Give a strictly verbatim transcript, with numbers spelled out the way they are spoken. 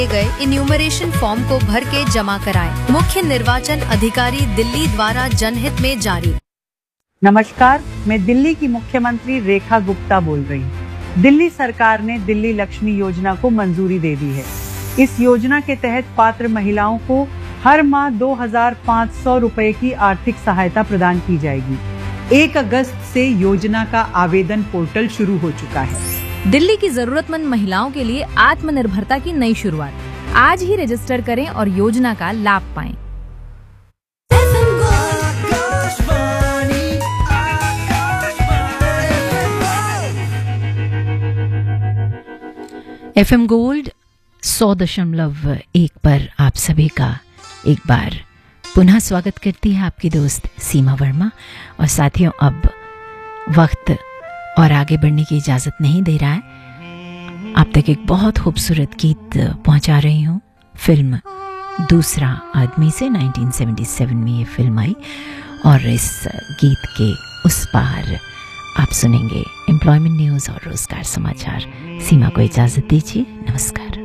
गए enumeration form को भर के जमा कराएं। मुख्य निर्वाचन अधिकारी दिल्ली द्वारा जनहित में जारी। नमस्कार, मैं दिल्ली की मुख्यमंत्री रेखा गुप्ता बोल रही हूँ। दिल्ली सरकार ने दिल्ली लक्ष्मी योजना को मंजूरी दे दी है। इस योजना के तहत पात्र महिलाओं को हर माह दो हजार पाँच सौ रुपए की आर्थिक सहायता प्रदान की जाएगी। एक अगस्त से योजना का आवेदन पोर्टल शुरू हो चुका है। दिल्ली की जरूरतमंद महिलाओं के लिए आत्मनिर्भरता की नई शुरुआत। आज ही रजिस्टर करें और योजना का लाभ पाएं। एफएम गोल्ड सौ दशमलव एक पर आप सभी का एक बार पुनः स्वागत करती है आपकी दोस्त सीमा वर्मा। और साथियों, अब वक्त और आगे बढ़ने की इजाज़त नहीं दे रहा है। आप तक एक बहुत खूबसूरत गीत पहुंचा रही हूँ। फिल्म दूसरा आदमी से उन्नीस सौ सतहत्तर में ये फिल्म आई और इस गीत के उस पार आप सुनेंगे एम्प्लॉयमेंट न्यूज़ और रोजगार समाचार। सीमा को इजाज़त दीजिए। नमस्कार।